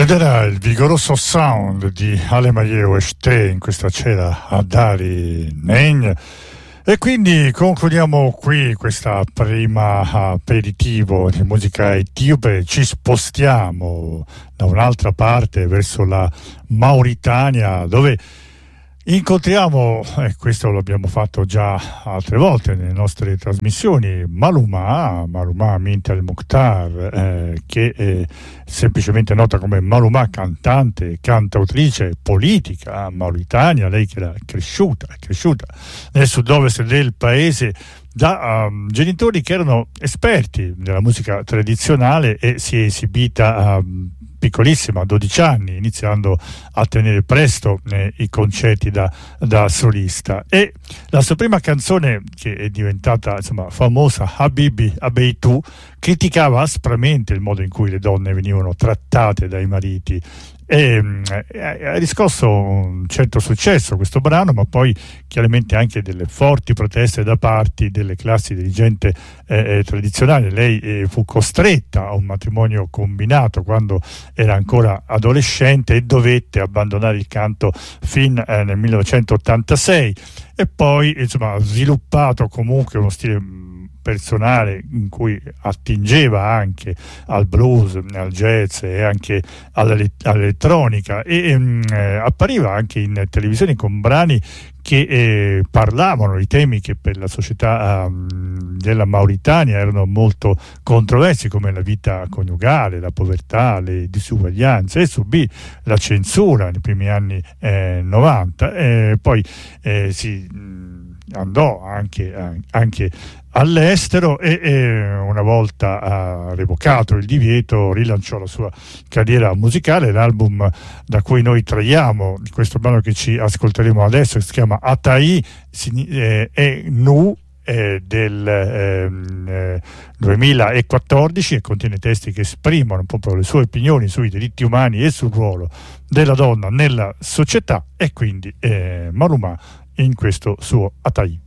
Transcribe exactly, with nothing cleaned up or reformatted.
Ed era il vigoroso sound di Ale Maglieo e Ste in questa cera a Dari Negn. E quindi concludiamo qui questa prima aperitivo di musica etiope. Ci spostiamo da un'altra parte verso la Mauritania, dove incontriamo, e questo l'abbiamo fatto già altre volte nelle nostre trasmissioni, Maluma, Maluma Mint El Mukhtar, eh, che è semplicemente nota come Maluma, cantante, cantautrice, politica mauritania, lei che era cresciuta, è cresciuta nel sud-ovest del paese da um, genitori che erano esperti della musica tradizionale, e si è esibita um, piccolissima, a dodici anni, iniziando a tenere presto eh, i concerti da, da solista. E la sua prima canzone, che è diventata insomma famosa, Habibi Abeitu, criticava aspramente il modo in cui le donne venivano trattate dai mariti. E ha riscosso un certo successo questo brano, ma poi chiaramente anche delle forti proteste da parte delle classi dirigenti eh, tradizionali. Lei eh, fu costretta a un matrimonio combinato quando era ancora adolescente e dovette abbandonare il canto fin eh, nel millenovecentottantasei, e poi insomma ha sviluppato comunque uno stile personale in cui attingeva anche al blues, al jazz e anche all'elettronica, e eh, appariva anche in televisione con brani che eh, parlavano di temi che per la società um, della Mauritania erano molto controversi, come la vita coniugale, la povertà, le disuguaglianze, e subì la censura nei primi anni eh, novanta, e poi eh, si andò anche, anche all'estero, e, e una volta uh, revocato il divieto rilanciò la sua carriera musicale. L'album da cui noi traiamo di questo brano che ci ascolteremo adesso, che si chiama Atai, eh, è Nu, eh, del eh, duemilaquattordici, e contiene testi che esprimono proprio le sue opinioni sui diritti umani e sul ruolo della donna nella società. E quindi eh, Maluma in questo suo Atai.